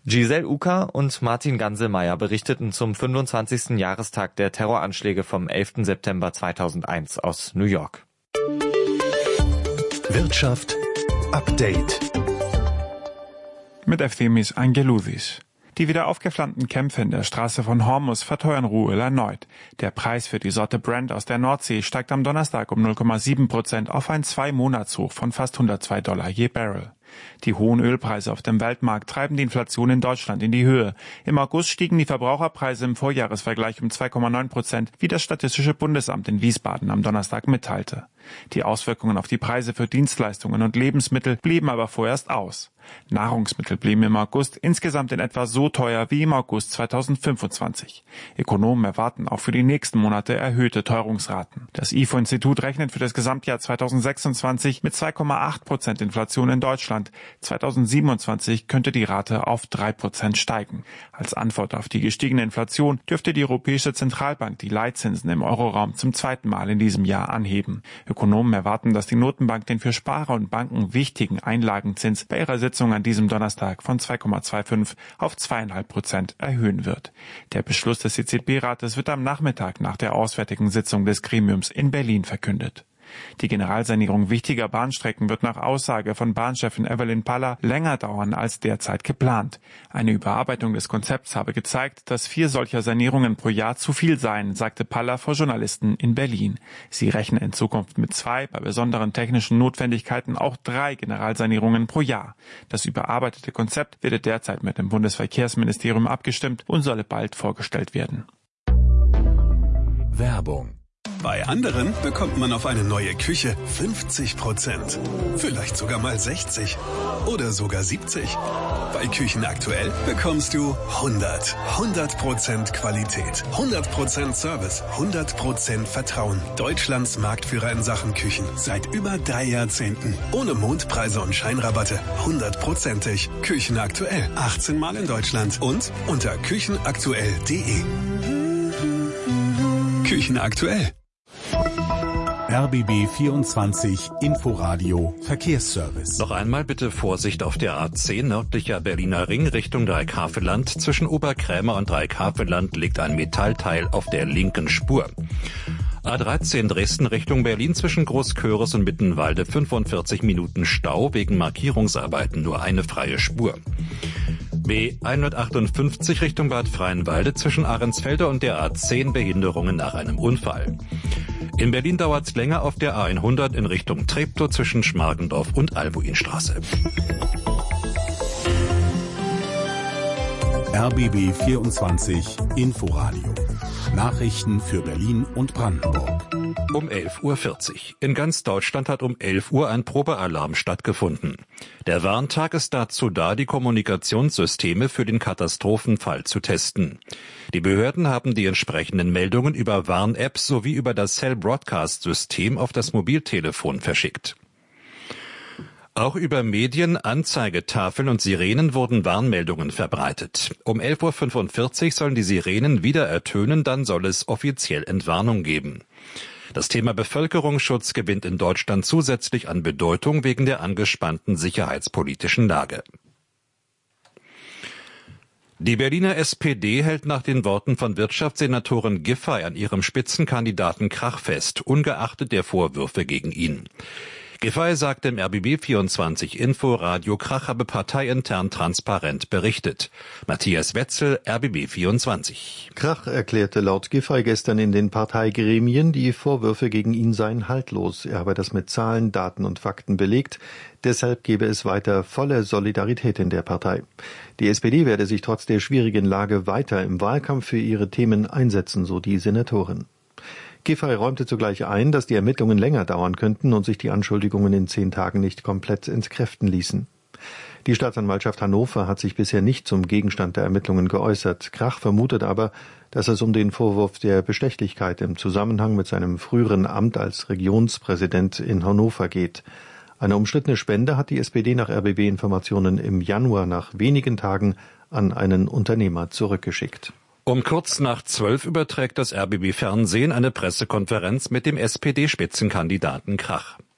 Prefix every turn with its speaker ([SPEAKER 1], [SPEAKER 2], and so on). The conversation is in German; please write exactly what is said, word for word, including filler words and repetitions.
[SPEAKER 1] Giselle Ucker und Martin Ganselmeier berichteten zum fünfundzwanzigsten Jahrestag der Terroranschläge vom elften September zweitausendeins aus New York.
[SPEAKER 2] Wirtschaft Update
[SPEAKER 3] mit Ephemis Angeloudis. Die wieder aufgeflammten Kämpfe in der Straße von Hormuz verteuern Rohöl erneut. Der Preis für die Sorte Brent aus der Nordsee steigt am Donnerstag um null Komma sieben Prozent auf ein Zwei-Monats-Hoch von fast hundertzwei Dollar je Barrel. Die hohen Ölpreise auf dem Weltmarkt treiben die Inflation in Deutschland in die Höhe. Im August stiegen die Verbraucherpreise im Vorjahresvergleich um zwei Komma neun Prozent, wie das Statistische Bundesamt in Wiesbaden am Donnerstag mitteilte. Die Auswirkungen auf die Preise für Dienstleistungen und Lebensmittel blieben aber vorerst aus. Nahrungsmittel blieben im August insgesamt in etwa so teuer wie im August zweitausendfünfundzwanzig. Ökonomen erwarten auch für die nächsten Monate erhöhte Teuerungsraten. Das I F O-Institut rechnet für das Gesamtjahr zweitausendsechsundzwanzig mit zwei Komma acht Prozent Inflation in Deutschland. zweitausendsiebenundzwanzig könnte die Rate auf drei Prozent steigen. Als Antwort auf die gestiegene Inflation dürfte die Europäische Zentralbank die Leitzinsen im Euroraum zum zweiten Mal in diesem Jahr anheben. Ökonomen erwarten, dass die Notenbank den für Sparer und Banken wichtigen Einlagenzins bei ihrer Sitzung an diesem Donnerstag von zwei Komma fünfundzwanzig auf zwei Komma fünf Prozent erhöhen wird. Der Beschluss des E Z B-Rates wird am Nachmittag nach der auswärtigen Sitzung des Gremiums in Berlin verkündet. Die Generalsanierung wichtiger Bahnstrecken wird nach Aussage von Bahnchefin Evelyn Paller länger dauern als derzeit geplant. Eine Überarbeitung des Konzepts habe gezeigt, dass vier solcher Sanierungen pro Jahr zu viel seien, sagte Paller vor Journalisten in Berlin. Sie rechnen in Zukunft mit zwei, bei besonderen technischen Notwendigkeiten auch drei Generalsanierungen pro Jahr. Das überarbeitete Konzept werde derzeit mit dem Bundesverkehrsministerium abgestimmt und solle bald vorgestellt werden.
[SPEAKER 2] Werbung.
[SPEAKER 4] Bei anderen bekommt man auf eine neue Küche fünfzig Prozent. Vielleicht sogar mal sechzig oder sogar siebzig. Bei Küchen aktuell bekommst du hundert. hundert Prozent Qualität, hundert Prozent Service, hundert Prozent Vertrauen. Deutschlands Marktführer in Sachen Küchen seit über drei Jahrzehnten. Ohne Mondpreise und Scheinrabatte. hundertprozentig. Küchen aktuell. achtzehn Mal in Deutschland und unter küchenaktuell punkt de. Küchen aktuell.
[SPEAKER 2] R B B vierundzwanzig Inforadio Verkehrsservice.
[SPEAKER 5] Noch einmal bitte Vorsicht auf der A zehn nördlicher Berliner Ring Richtung Dreieckhaveland. Zwischen Oberkrämer und Dreieckhaveland liegt ein Metallteil auf der linken Spur. A dreizehn Dresden Richtung Berlin zwischen Großköris und Mittenwalde fünfundvierzig Minuten Stau, wegen Markierungsarbeiten nur eine freie Spur. B hundertachtundfünfzig Richtung Bad Freienwalde zwischen Ahrensfelde und der A zehn Behinderungen nach einem Unfall. In Berlin dauert es länger auf der A hundert in Richtung Treptow zwischen Schmargendorf und Albuinstraße.
[SPEAKER 2] R B B vierundzwanzig Inforadio. Nachrichten für Berlin und Brandenburg.
[SPEAKER 5] Um elf Uhr vierzig. In ganz Deutschland hat um elf Uhr ein Probealarm stattgefunden. Der Warntag ist dazu da, die Kommunikationssysteme für den Katastrophenfall zu testen. Die Behörden haben die entsprechenden Meldungen über Warn-Apps sowie über das Cell-Broadcast-System auf das Mobiltelefon verschickt. Auch über Medien, Anzeigetafeln und Sirenen wurden Warnmeldungen verbreitet. Um elf Uhr fünfundvierzig sollen die Sirenen wieder ertönen, dann soll es offiziell Entwarnung geben. Das Thema Bevölkerungsschutz gewinnt in Deutschland zusätzlich an Bedeutung wegen der angespannten sicherheitspolitischen Lage. Die Berliner S P D hält nach den Worten von Wirtschaftssenatorin Giffey an ihrem Spitzenkandidaten Krach fest, ungeachtet der Vorwürfe gegen ihn. Giffey sagte im R B B vierundzwanzig Inforadio, Krach habe parteiintern transparent berichtet. Matthias Wetzel, R B B vierundzwanzig.
[SPEAKER 6] Krach erklärte laut Giffey gestern in den Parteigremien, die Vorwürfe gegen ihn seien haltlos. Er habe das mit Zahlen, Daten und Fakten belegt. Deshalb gebe es weiter volle Solidarität in der Partei. Die S P D werde sich trotz der schwierigen Lage weiter im Wahlkampf für ihre Themen einsetzen, so die Senatorin. Giffey räumte zugleich ein, dass die Ermittlungen länger dauern könnten und sich die Anschuldigungen in zehn Tagen nicht komplett entkräften ließen. Die Staatsanwaltschaft Hannover hat sich bisher nicht zum Gegenstand der Ermittlungen geäußert. Krach vermutet aber, dass es um den Vorwurf der Bestechlichkeit im Zusammenhang mit seinem früheren Amt als Regionspräsident in Hannover geht. Eine umstrittene Spende hat die S P D nach R B B-Informationen im Januar nach wenigen Tagen an einen Unternehmer zurückgeschickt.
[SPEAKER 5] Um kurz nach zwölf überträgt das R B B Fernsehen eine Pressekonferenz mit dem S P D-Spitzenkandidaten Krach.